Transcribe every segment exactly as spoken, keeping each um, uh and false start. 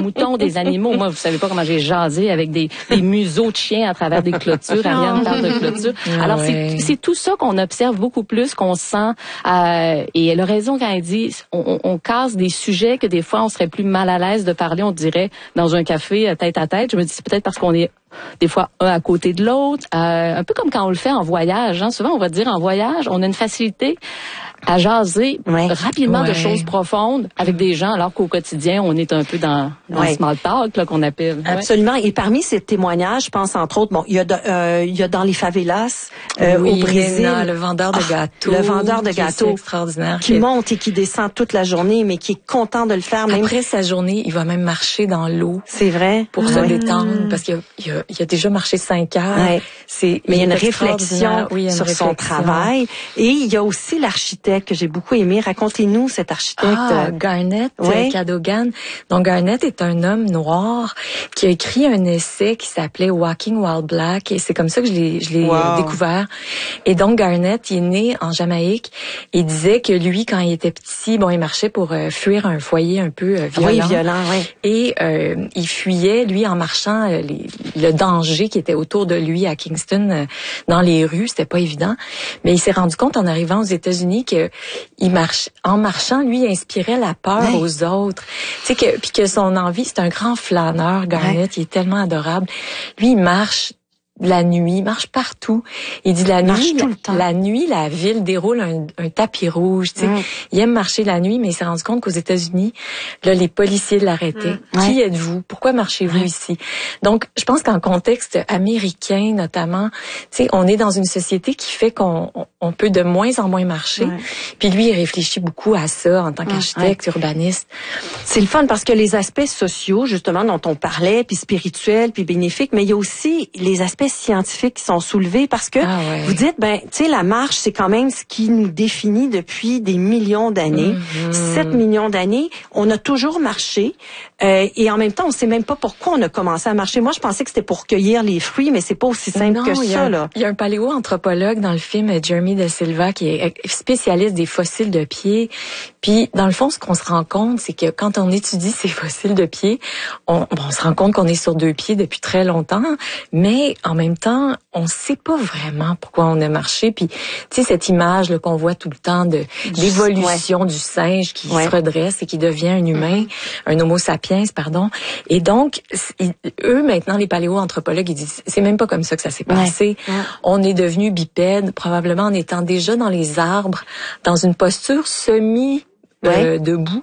moutons, des animaux. Moi, vous savez pas comment j'ai jasé avec des, des museaux de chiens à travers des clôtures. Ariane parle de clôture. Alors, ouais. c'est, c'est tout ça qu'on observe beaucoup plus, qu'on sent. Euh, et elle a raison quand elle dit, on, on, on casse des sujets que des fois, on serait plus mal à l'aise de parler, on dirait, dans un café, tête à tête. Je me dis, c'est peut-être parce qu'on est des fois un à côté de l'autre, euh, un peu comme quand on le fait en voyage. Hein. Souvent, on va dire en voyage, on a une facilité à jaser ouais. rapidement ouais. de choses profondes avec des gens, alors qu'au quotidien, on est un peu dans, dans ouais. le small talk là, qu'on appelle. Absolument. Ouais. Et parmi ces témoignages, je pense entre autres, bon, il y a, de, euh, il y a dans les favelas euh, oui, au Brésil, Lena, le vendeur de gâteaux, ah, le vendeur de gâteaux, extraordinaire, qui monte et qui descend toute la journée, mais qui est content de le faire. Même après sa journée, il va même marcher dans l'eau. C'est vrai. Pour ouais. se détendre, parce qu'il a, il a, il a déjà marché cinq heures. Ouais. C'est, mais il y a une réflexion oui, une sur réflexion. son travail. Et il y a aussi l'architecte que j'ai beaucoup aimé. Racontez-nous cet architecte. Ah, Garnet ouais. Cadogan. Donc, Garnet est un homme noir qui a écrit un essai qui s'appelait Walking While Black. Et c'est comme ça que je l'ai, je l'ai wow. découvert. Et donc, Garnet, il est né en Jamaïque. Il disait que lui, quand il était petit, bon, il marchait pour euh, fuir un foyer un peu euh, violent. Oui, violent, oui. Et euh, il fuyait, lui, en marchant, euh, les, le danger qui était autour de lui à Kingston, euh, dans les rues. C'était pas évident. Mais il s'est rendu compte en arrivant aux États-Unis que il marche, en marchant, lui, il inspirait la peur ouais. aux autres. Tu sais que, puis que son envie, c'est un grand flâneur, Garnet, ouais. il est tellement adorable. Lui, il marche la nuit, il marche partout. Il dit la nuit, tout le temps. La nuit, la ville déroule un, un tapis rouge. Tu sais, mm. il aime marcher la nuit, mais il s'est rendu compte qu'aux États-Unis, là, les policiers l'arrêtaient. Mm. Qui ouais. êtes-vous Pourquoi marchez-vous ouais. ici Donc, je pense qu'en contexte américain, notamment, tu sais, on est dans une société qui fait qu'on on peut de moins en moins marcher. Ouais. Puis lui, il réfléchit beaucoup à ça en tant qu'architecte, ouais. urbaniste. C'est le fun parce que les aspects sociaux, justement, dont on parlait, puis spirituels, puis bénéfiques, mais il y a aussi les aspects scientifiques qui sont soulevés parce que ah ouais. vous dites, ben, tu sais, la marche, c'est quand même ce qui nous définit depuis des millions d'années. Mm-hmm. sept millions d'années, on a toujours marché euh, et en même temps, on sait même pas pourquoi on a commencé à marcher. Moi, je pensais que c'était pour cueillir les fruits, mais c'est pas aussi simple non, que ça, a, là. Il y a un paléoanthropologue dans le film, Jeremy De Silva, qui est spécialiste des fossiles de pieds. Puis, dans le fond, ce qu'on se rend compte, c'est que quand on étudie ces fossiles de pieds, on, on se rend compte qu'on est sur deux pieds depuis très longtemps, mais en même temps, on sait pas vraiment pourquoi on a marché. Puis, tu sais, cette image là, qu'on voit tout le temps de l'évolution ouais. du singe qui ouais. se redresse et qui devient un humain, un homo sapiens, pardon. Et donc, ils, eux, maintenant, les paléoanthropologues, ils disent, c'est même pas comme ça que ça s'est passé. Ouais. Ouais. On est devenu bipède, probablement en étant déjà dans les arbres, dans une posture semi euh, ouais. debout.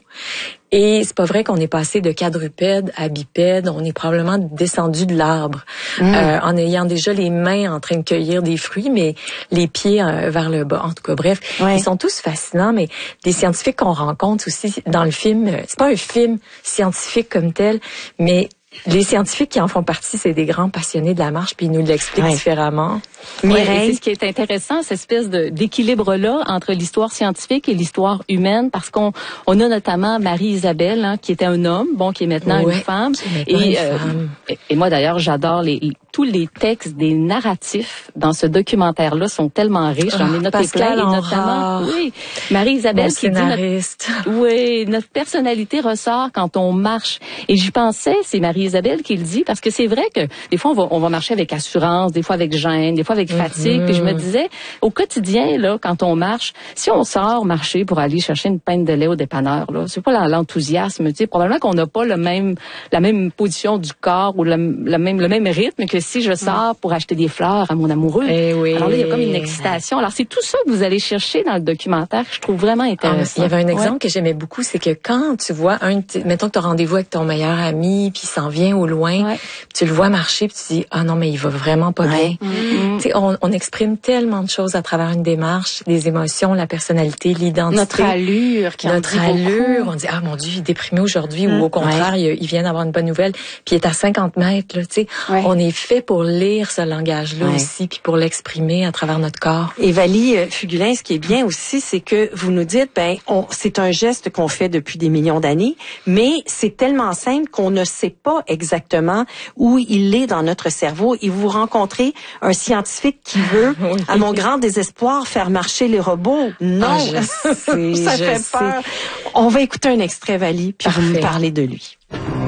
Et c'est pas vrai qu'on est passé de quadrupède à bipède. On est probablement descendu de l'arbre mmh. euh, en ayant déjà les mains en train de cueillir des fruits, mais les pieds euh, vers le bas. En tout cas, bref, ouais. ils sont tous fascinants. Mais des scientifiques qu'on rencontre aussi dans le film, c'est pas un film scientifique comme tel, mais les scientifiques qui en font partie, c'est des grands passionnés de la marche, puis ils nous l'expliquent ouais. différemment. Ouais, et c'est ce qui est intéressant, cette espèce de, d'équilibre-là entre l'histoire scientifique et l'histoire humaine, parce qu'on on a notamment Marie-Isabelle, hein, qui était un homme, bon, qui est maintenant ouais, une femme. Et, une euh, femme. Et, et moi, d'ailleurs, j'adore les, les tous les textes des narratifs dans ce documentaire-là sont tellement riches. J'en ai noté Pascal plein, et Enrard. notamment, oui, Marie-Isabelle qui dit notre, oui, notre personnalité ressort quand on marche. Et j'y pensais, c'est Marie-Isabelle qui le dit, parce que c'est vrai que des fois on va, on va marcher avec assurance, des fois avec gêne, des fois avec fatigue. Mm-hmm. Puis je me disais, au quotidien là, quand on marche, si on sort marcher pour aller chercher une pinte de lait au dépanneur, là, c'est pas l'enthousiasme, tu sais, probablement qu'on n'a pas le même, la même position du corps ou le, le même, le même rythme que si je sors pour acheter des fleurs à mon amoureux. Eh oui. Alors là, il y a comme une excitation. Alors, c'est tout ça que vous allez chercher dans le documentaire que je trouve vraiment intéressant. Ah, il y avait un exemple ouais. que j'aimais beaucoup, c'est que quand tu vois un, mettons que tu as rendez-vous avec ton meilleur ami, puis il s'en vient au loin, ouais. tu le vois marcher, puis tu dis, ah non, mais il va vraiment pas ouais. bien. Mm-hmm. Tu sais, on, on exprime tellement de choses à travers une démarche, des émotions, la personnalité, l'identité. Notre allure. Qui Notre allure. Beaucoup. On dit, ah mon Dieu, il est déprimé aujourd'hui, mm. ou au contraire, ouais. il, il vient d'avoir une bonne nouvelle, puis il est à cinquante mètres, là, tu sais. Ouais. On est fait pour lire ce langage-là ouais. aussi, puis pour l'exprimer à travers notre corps. Et Valie Fugulin, ce qui est bien aussi, c'est que vous nous dites, ben, on, c'est un geste qu'on fait depuis des millions d'années, mais c'est tellement simple qu'on ne sait pas exactement où il est dans notre cerveau. Et vous rencontrez un scientifique qui veut, oui. à mon grand désespoir, faire marcher les robots. Non, ah, je sais, ça je fait sais. peur. On va écouter un extrait, Valie, puis Parfait. Vous me parlez de lui.